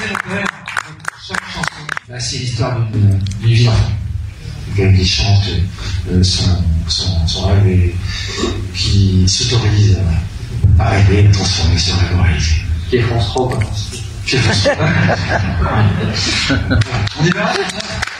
chaque chanson, bah, c'est l'histoire d'une vie d'enfant. Quelqu'un qui chante son rêve et qui s'autorise à rêver, à transformer ce rêve en réalité. Qui est France 3, quoi. On y va.